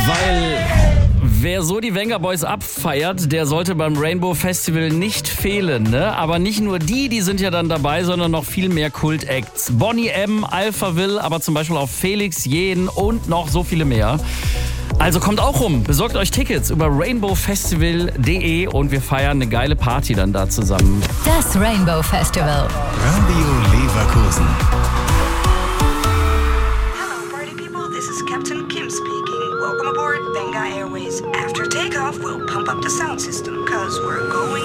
Weil wer so die Venga Boys abfeiert, der sollte beim Rainbow Festival nicht fehlen, ne? Aber nicht nur die sind ja dann dabei, sondern noch viel mehr Kult-Acts. Boney M, Alphaville, aber zum Beispiel auch Felix Jähn und noch so viele mehr. Also kommt auch rum, besorgt euch Tickets über rainbowfestival.de und wir feiern eine geile Party dann da zusammen. Das Rainbow Festival. Radio Leverkusen. Hello, party people. This is Captain Kim speaking. Welcome aboard Venga Airways. After takeoff, we'll pump up the sound system, cause we're going